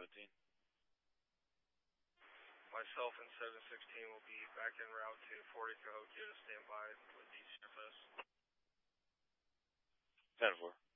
717. Myself and 716 will be back en route to Fort Cahokia to stand by with DCFS. 10-4.